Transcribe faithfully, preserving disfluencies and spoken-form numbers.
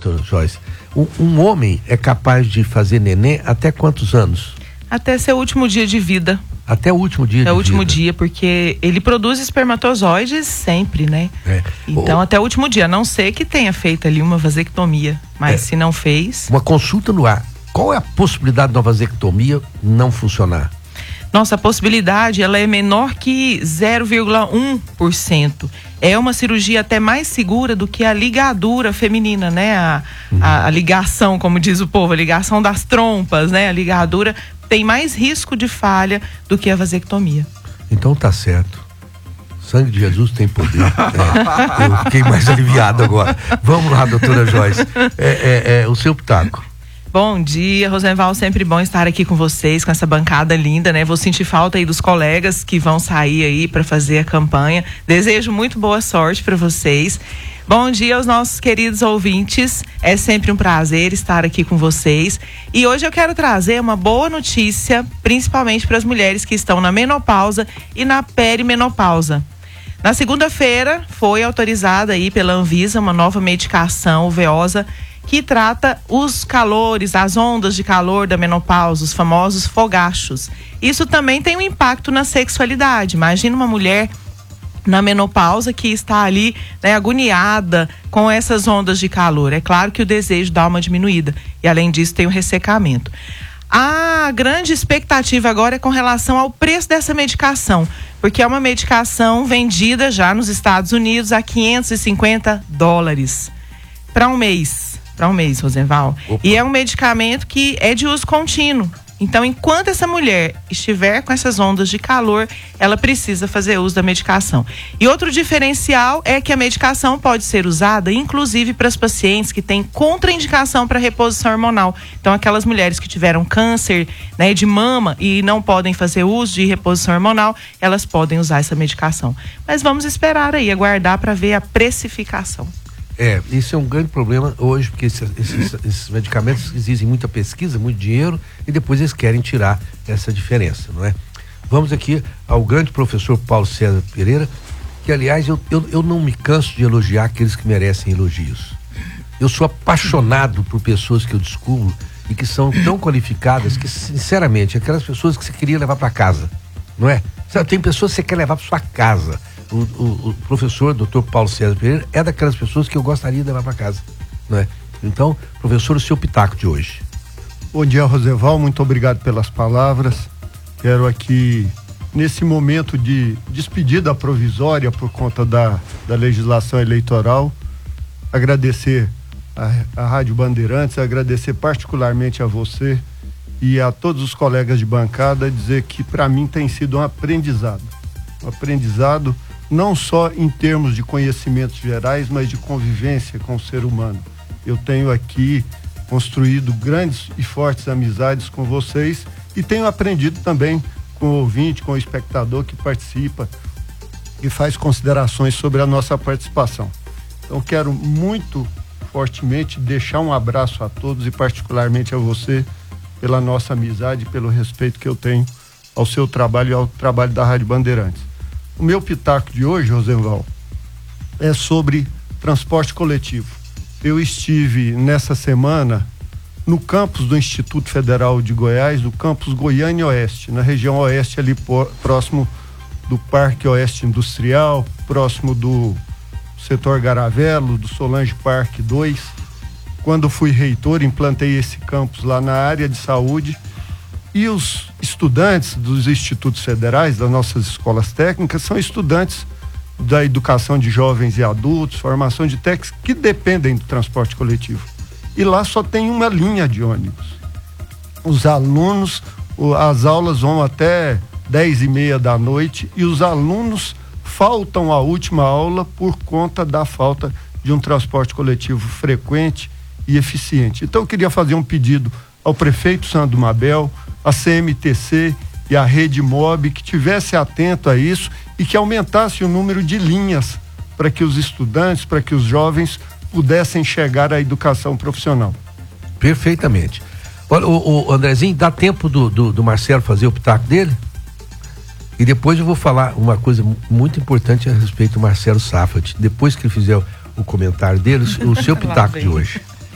doutora Joyce, um, um homem é capaz de fazer neném até quantos anos? Até seu último dia de vida. Até o último dia até de o último vida. dia, porque ele produz espermatozoides sempre, né? É. Então, o... até o último dia, a não ser que tenha feito ali uma vasectomia. Mas é. se não fez... Uma consulta no ar. Qual é a possibilidade de uma vasectomia não funcionar? Nossa, a possibilidade, ela é menor que zero vírgula um por cento. É uma cirurgia até mais segura do que a ligadura feminina, né? A, uhum. a, a ligação, como diz o povo, a ligação das trompas, né? A ligadura tem mais risco de falha do que a vasectomia. Então tá certo. Sangue de Jesus tem poder. É, eu fiquei mais aliviado agora. Vamos lá, doutora Joyce. É, é, é o seu pitaco. Bom dia, Rosenval, sempre bom estar aqui com vocês, com essa bancada linda, né? Vou sentir falta aí dos colegas que vão sair aí para fazer a campanha. Desejo muito boa sorte para vocês. Bom dia aos nossos queridos ouvintes, é sempre um prazer estar aqui com vocês. E hoje eu quero trazer uma boa notícia, principalmente para as mulheres que estão na menopausa e na perimenopausa. Na segunda-feira foi autorizada aí pela Anvisa uma nova medicação uveosa que trata os calores, as ondas de calor da menopausa, os famosos fogachos. Isso também tem um impacto na sexualidade. Imagina uma mulher na menopausa que está ali, né, agoniada com essas ondas de calor. É claro que o desejo dá uma diminuída e além disso tem o ressecamento. A grande expectativa agora é com relação ao preço dessa medicação, porque é uma medicação vendida já nos Estados Unidos a quinhentos e cinquenta dólares para um mês, para um mês, Rosenval. Opa. E é um medicamento que é de uso contínuo. Então, enquanto essa mulher estiver com essas ondas de calor, ela precisa fazer uso da medicação. E outro diferencial é que a medicação pode ser usada, inclusive, para as pacientes que têm contraindicação para reposição hormonal. Então, aquelas mulheres que tiveram câncer, né, de mama e não podem fazer uso de reposição hormonal, elas podem usar essa medicação. Mas vamos esperar aí, aguardar para ver a precificação. É, isso é um grande problema hoje, porque esses, esses, esses medicamentos exigem muita pesquisa, muito dinheiro, e depois eles querem tirar essa diferença, não é? Vamos aqui ao grande professor Paulo César Pereira, que aliás eu, eu, eu não me canso de elogiar aqueles que merecem elogios. Eu sou apaixonado por pessoas que eu descubro e que são tão qualificadas que, sinceramente, aquelas pessoas que você queria levar para casa, não é? Tem pessoas que você quer levar para sua casa. O, o, o professor doutor Paulo César Pereira é daquelas pessoas que eu gostaria de levar para casa, não é? Então, professor, o seu pitaco de hoje. Bom dia, Rosenval, muito obrigado pelas palavras. Quero aqui, nesse momento de despedida provisória por conta da, da legislação eleitoral, agradecer a, a Rádio Bandeirantes, agradecer particularmente a você e a todos os colegas de bancada, dizer que para mim tem sido um aprendizado, um aprendizado não só em termos de conhecimentos gerais, mas de convivência com o ser humano. Eu tenho aqui construído grandes e fortes amizades com vocês e tenho aprendido também com o ouvinte, com o espectador que participa e faz considerações sobre a nossa participação. Então quero muito fortemente deixar um abraço a todos e particularmente a você pela nossa amizade, pelo respeito que eu tenho ao seu trabalho e ao trabalho da Rádio Bandeirantes. O meu pitaco de hoje, Rosenval, é sobre transporte coletivo. Eu estive nessa semana no campus do Instituto Federal de Goiás, no campus Goiânia Oeste, na região oeste ali por, próximo do Parque Oeste Industrial, próximo do setor Garavelo, do Solange Parque dois. Quando fui reitor, implantei esse campus lá na área de saúde. E os estudantes dos institutos federais, das nossas escolas técnicas, são estudantes da educação de jovens e adultos, formação de técnicos que dependem do transporte coletivo. E lá só tem uma linha de ônibus. Os alunos, as aulas vão até dez e meia da noite e os alunos faltam à última aula por conta da falta de um transporte coletivo frequente e eficiente. Então eu queria fazer um pedido ao prefeito Sandro Mabel, a C M T C e a Rede Mob, que tivesse atento a isso e que aumentasse o número de linhas para que os estudantes, para que os jovens pudessem chegar à educação profissional. Perfeitamente. Olha, o, o Andrezinho, dá tempo do, do, do Marcelo fazer o pitaco dele? E depois eu vou falar uma coisa muito importante a respeito do Marcelo Safat. Depois que ele fizer o, o comentário dele, o seu pitaco de hoje.